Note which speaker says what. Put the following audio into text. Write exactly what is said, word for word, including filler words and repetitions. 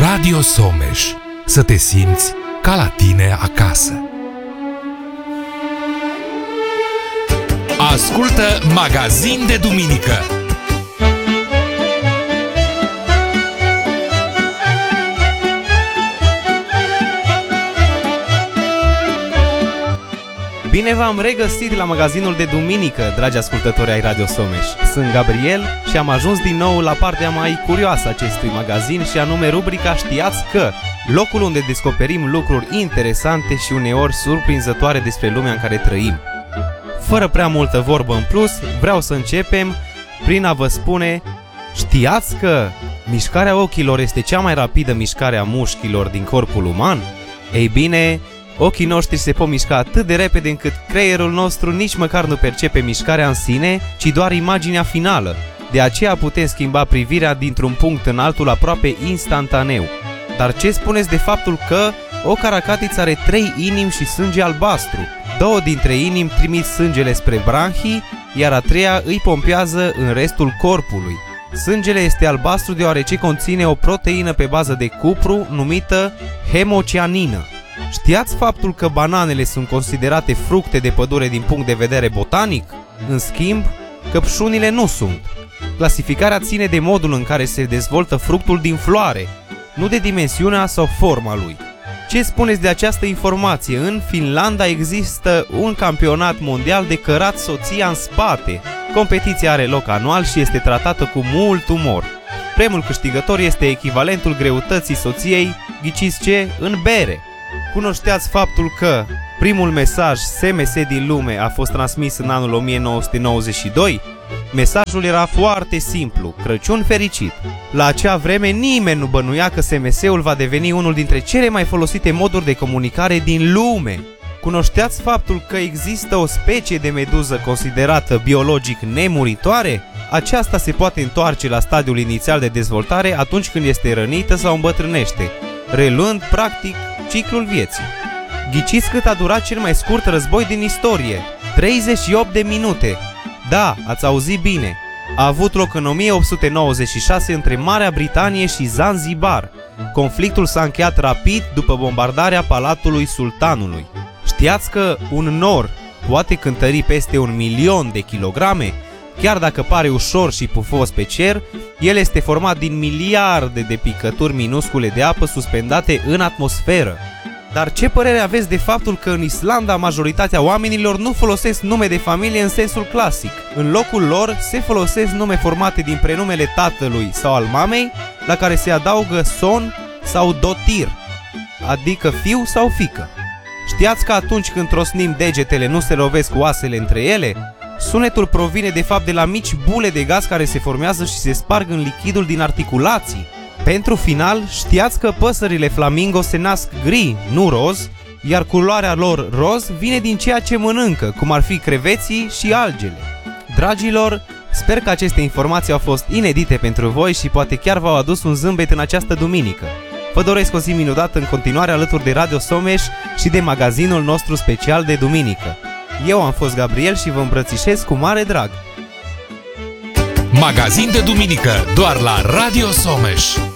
Speaker 1: Radio Someș. Să te simți ca la tine acasă. Ascultă Magazin de Duminică.
Speaker 2: Bine v-am regăsit la magazinul de duminică, dragi ascultători ai Radio Someș. Sunt Gabriel și am ajuns din nou la partea mai curioasă acestui magazin, și anume rubrica Știați că, locul unde descoperim lucruri interesante și uneori surprinzătoare despre lumea în care trăim. Fără prea multă vorbă în plus, vreau să începem prin a vă spune: știați că mișcarea ochilor este cea mai rapidă mișcare a mușchilor din corpul uman? Ei bine, ochii noștri se pot mișca atât de repede încât creierul nostru nici măcar nu percepe mișcarea în sine, ci doar imaginea finală. De aceea putem schimba privirea dintr-un punct în altul aproape instantaneu. Dar ce spuneți de faptul că o caracatiță are trei inimi și sânge albastru? Două dintre inimi trimit sângele spre branhii, iar a treia îi pompează în restul corpului. Sângele este albastru deoarece conține o proteină pe bază de cupru numită hemocianină. Știați faptul că bananele sunt considerate fructe de pădure din punct de vedere botanic? În schimb, căpșunile nu sunt. Clasificarea ține de modul în care se dezvoltă fructul din floare, nu de dimensiunea sau forma lui. Ce spuneți de această informație? În Finlanda există un campionat mondial de cărat soția în spate. Competiția are loc anual și este tratată cu mult umor. Premiul câștigător este echivalentul greutății soției, ghiciți ce, în bere. Cunoșteați faptul că primul mesaj S M S din lume a fost transmis în anul o mie nouă sute nouăzeci și doi? Mesajul era foarte simplu: Crăciun fericit! La acea vreme nimeni nu bănuia că S M S-ul va deveni unul dintre cele mai folosite moduri de comunicare din lume. Cunoșteați faptul că există o specie de meduză considerată biologic nemuritoare? Aceasta se poate întoarce la stadiul inițial de dezvoltare atunci când este rănită sau îmbătrânește, reluând practic ciclul vieții. Ghiciți cât a durat cel mai scurt război din istorie? treizeci și opt de minute! Da, ați auzit bine! A avut loc în o mie opt sute nouăzeci și șase între Marea Britanie și Zanzibar. Conflictul s-a încheiat rapid după bombardarea Palatului Sultanului. Știați că un nor poate cântări peste un milion de kilograme? Chiar dacă pare ușor și pufos pe cer, el este format din miliarde de picături minuscule de apă suspendate în atmosferă. Dar ce părere aveți de faptul că în Islanda majoritatea oamenilor nu folosesc nume de familie în sensul clasic? În locul lor se folosesc nume formate din prenumele tatălui sau al mamei, la care se adaugă son sau dotir, adică fiu sau fiică. Știați că atunci când trosnim degetele nu se lovesc oasele între ele? Sunetul provine de fapt de la mici bule de gaz care se formează și se sparg în lichidul din articulații. Pentru final, știați că păsările flamingo se nasc gri, nu roz, iar culoarea lor roz vine din ceea ce mănâncă, cum ar fi creveții și algele. Dragilor, sper că aceste informații au fost inedite pentru voi și poate chiar v-au adus un zâmbet în această duminică. Vă doresc o zi minunată în continuare alături de Radio Someș și de magazinul nostru special de duminică. Eu am fost Gabriel și vă îmbrățișez cu mare drag.
Speaker 1: Magazin de duminică doar la Radio Someș.